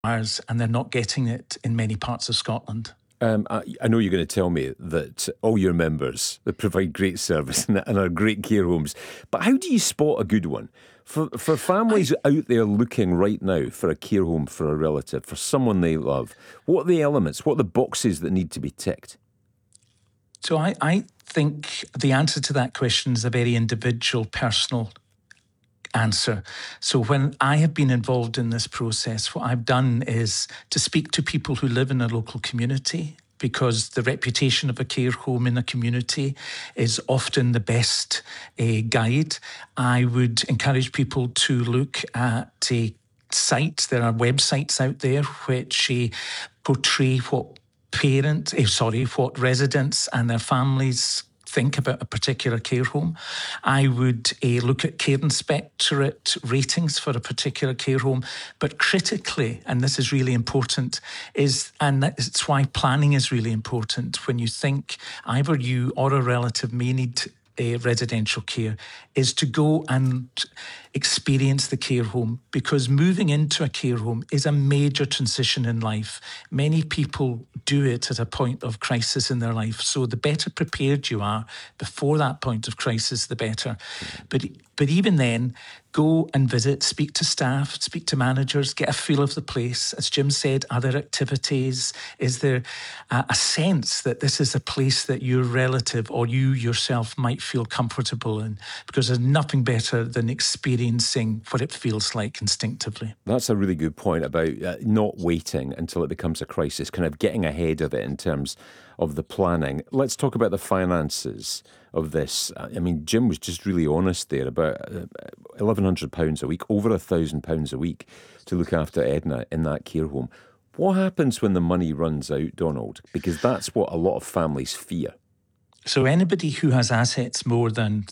and they're not getting it in many parts of Scotland. I know you're going to tell me that all your members they provide great service and are great care homes, but how do you spot a good one? For families out there looking right now for a care home for a relative, for someone they love, what are the elements, what are the boxes that need to be ticked? So I think the answer to that question is a very individual, personal answer. So when I have been involved in this process, what I've done is to speak to people who live in a local community, because the reputation of a care home in a community is often the best guide. I would encourage people to look at a site. There are websites out there which portray what what residents and their families think about a particular care home. I would look at Care Inspectorate ratings for a particular care home. But critically, and this is really important, and that's why planning is really important when you think either you or a relative may need residential care, is to go and experience the care home, because moving into a care home is a major transition in life. Many people do it at a point of crisis in their life. So the better prepared you are before that point of crisis, the better. But even then, go and visit, speak to staff, speak to managers, get a feel of the place. As Jim said, are there activities? Is there a sense that this is a place that your relative or you yourself might feel comfortable in? Because there's nothing better than experiencing what it feels like instinctively. That's a really good point about not waiting until it becomes a crisis, kind of getting ahead of it in terms of the planning. Let's talk about the finances of this. I mean, Jim was just really honest there about £1,100 a week, over £1,000 a week to look after Edna in that care home. What happens when the money runs out, Donald? Because that's what a lot of families fear. So anybody who has assets more than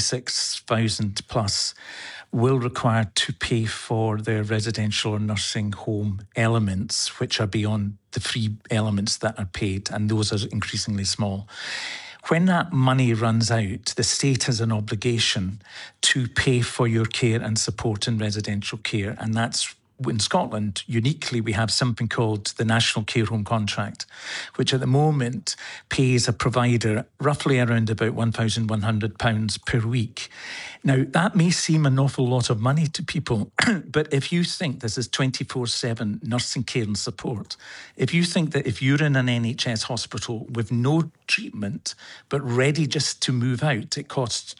36,000 plus will require to pay for their residential or nursing home elements, which are beyond the free elements that are paid, and those are increasingly small. When that money runs out, the state has an obligation to pay for your care and support in residential care, and that's in Scotland, uniquely, we have something called the National Care Home Contract, which at the moment pays a provider roughly around about £1,100 per week. Now, that may seem an awful lot of money to people, but if you think this is 24/7 nursing care and support, if you think that if you're in an NHS hospital with no treatment, but ready just to move out, it costs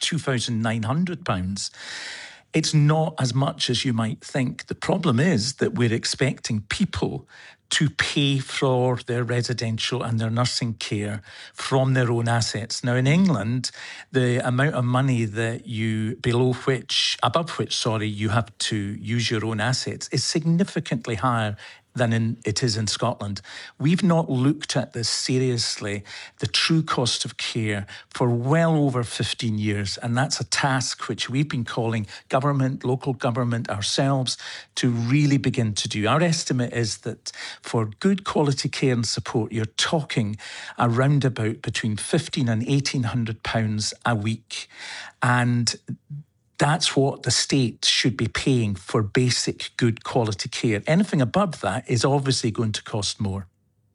£2,900, it's not as much as you might think. The problem is that we're expecting people to pay for their residential and their nursing care from their own assets. Now, in England, the amount of money that above which you have to use your own assets is significantly higher than it is in Scotland. We've not looked at this seriously, the true cost of care, for well over 15 years. And that's a task which we've been calling government, local government, ourselves, to really begin to do. Our estimate is that for good quality care and support, you're talking around about between £1,500 and £1,800 a week. And that's what the state should be paying for basic good quality care. Anything above that is obviously going to cost more.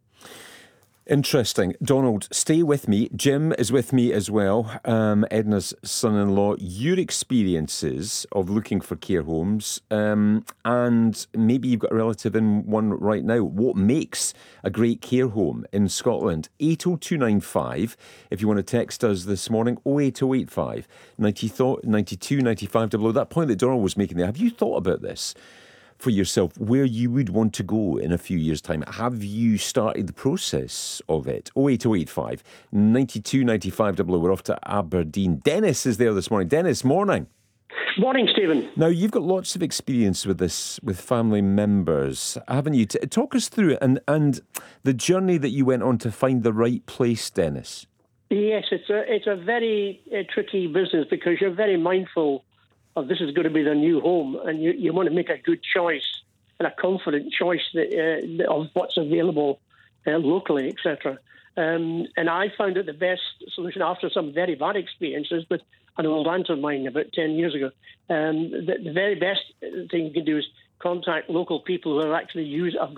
Interesting. Donald, stay with me. Jim is with me as well, Edna's son-in-law. Your experiences of looking for care homes, and maybe you've got a relative in one right now. What makes a great care home in Scotland? 80295, if you want to text us this morning, 08085 92 95 00. That point that Donald was making there, have you thought about this for yourself, where you would want to go in a few years' time? Have you started the process of it? 08085 92 95 00. We're off to Aberdeen. Dennis is there this morning. Dennis, morning. Morning, Stephen. Now, you've got lots of experience with this, with family members, haven't you? Talk us through it and the journey that you went on to find the right place, Dennis. Yes, it's a very tricky business, because you're very mindful of this is going to be the new home, and you want to make a good choice and a confident choice of what's available locally, etc. And I found it the best solution after some very bad experiences with an old aunt of mine about 10 years ago. The very best thing you can do is contact local people who have actually have got